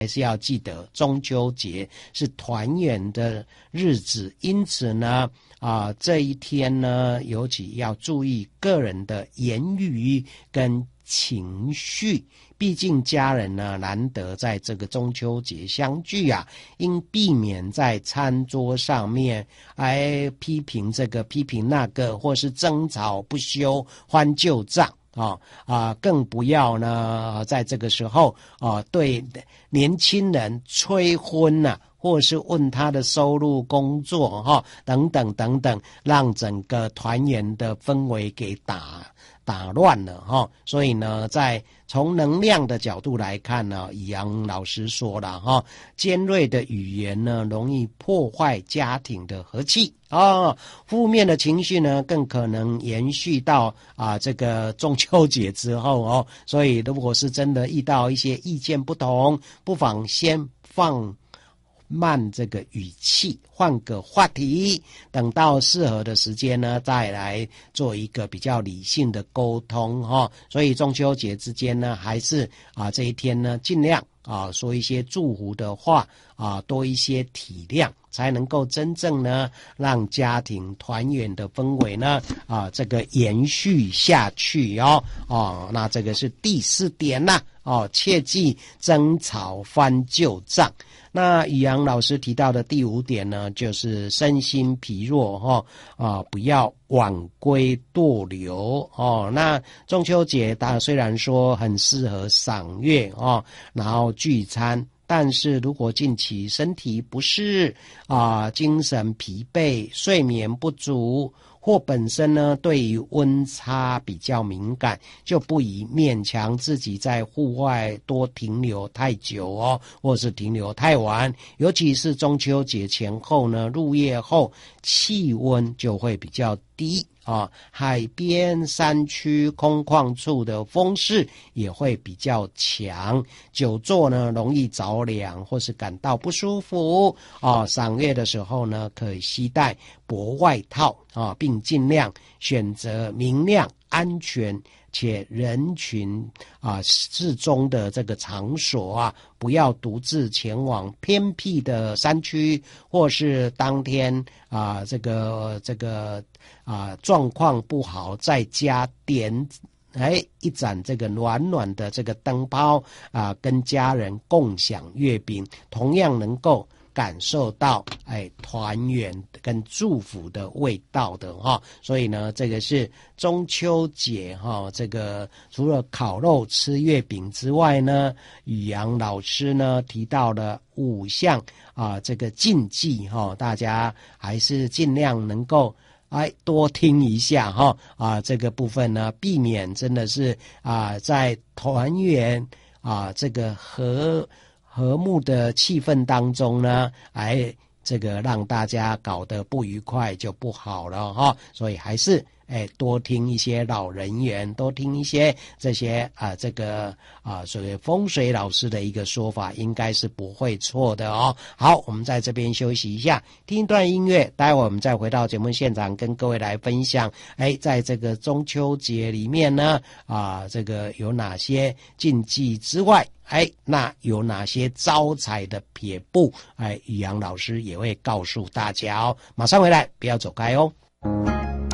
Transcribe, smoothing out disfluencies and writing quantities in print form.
还是要记得中秋节是团圆的日子，因此呢这一天呢尤其要注意个人的言语跟情绪，毕竟家人呢难得在这个中秋节相聚啊，应避免在餐桌上面批评这个批评那个，或是争吵不休翻旧账更不要呢在这个时候对年轻人催婚啊，或是问他的收入工作等等等等，让整个团圆的氛围给打乱了所以呢在从能量的角度来看呢，以阳老师说了尖锐的语言呢容易破坏家庭的和气负面的情绪呢更可能延续到这个中秋节之后所以如果是真的遇到一些意见不同，不妨先放慢这个语气，换个话题，等到适合的时间呢再来做一个比较理性的沟通所以中秋节之间呢还是这一天呢尽量说一些祝福的话多一些体谅，才能够真正呢让家庭团圆的氛围呢这个延续下去那这个是第4点啦切忌争吵翻旧账。那宇阳老师提到的第5点呢，就是身心疲弱不要晚归逗留那中秋节虽然说很适合赏月然后聚餐，但是如果近期身体不适精神疲惫、睡眠不足，或本身呢对于温差比较敏感，就不宜勉强自己在户外多停留太久或是停留太晚，尤其是中秋节前后呢，入夜后气温就会比较低海边山区空旷处的风势也会比较强，久坐呢容易着凉或是感到不舒服赏月的时候呢可以携带薄外套并尽量选择明亮安全且人群适中的这个场所不要独自前往偏僻的山区，或是当天这个状况不好，在家点一盏这个暖暖的这个灯泡跟家人共享月饼，同样能够感受到团圆跟祝福的味道的所以呢这个是中秋节这个除了烤肉吃月饼之外呢，宇阳老师呢提到了5项这个禁忌大家还是尽量能够多听一下这个部分呢，避免真的是在团圆这个和睦的气氛当中呢这个让大家搞得不愉快就不好了所以还是多听一些老人言，多听一些这些这个所谓风水老师的一个说法，应该是不会错的好，我们在这边休息一下，听一段音乐，待会我们再回到节目现场，跟各位来分享在这个中秋节里面呢这个有哪些禁忌之外那有哪些招财的撇步宇阳老师也会告诉大家马上回来，不要走开